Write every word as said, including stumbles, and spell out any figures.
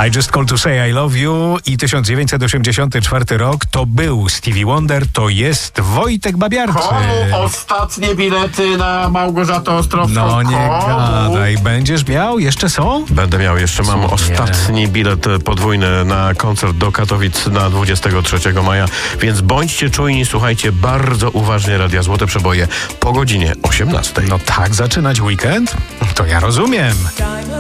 I Just Call to Say I Love You i tysiąc dziewięćset osiemdziesiąty czwarty rok to był Stevie Wonder, to jest Wojtek Babiarczy. Komu ostatnie bilety na Małgorzatę Ostrowską? No nie Komu? gadaj, będziesz miał? Jeszcze są? Będę miał, jeszcze mam Cudnie. ostatni bilet podwójny na koncert do Katowic na dwudziestego trzeciego maja, więc bądźcie czujni, słuchajcie bardzo uważnie Radia Złote Przeboje po godzinie osiemnastej. No tak zaczynać weekend? To ja rozumiem.